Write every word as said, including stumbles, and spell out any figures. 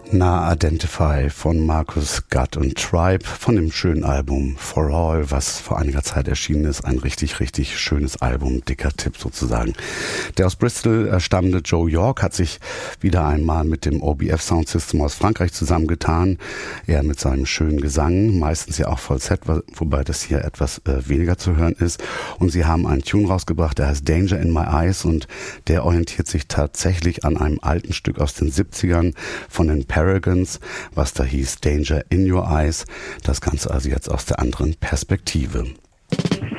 Na Identify von Markus Gutt und Tribe von dem schönen Album For All, was vor einiger Zeit erschienen ist. Ein richtig, richtig schönes Album, dicker Tipp sozusagen. Der aus Bristol stammende Joe York hat sich wieder einmal mit dem O B F Sound System aus Frankreich zusammengetan. Er mit seinem schönen Gesang, meistens ja auch Falsett, wobei das hier etwas äh, weniger zu hören ist. Und sie haben einen Tune rausgebracht, der heißt Danger in My Eyes und der orientiert sich tatsächlich an einem alten Stück aus den siebzigern von den Paragons, was da hieß Danger in Your Eyes. Das Ganze also jetzt aus der anderen Perspektive.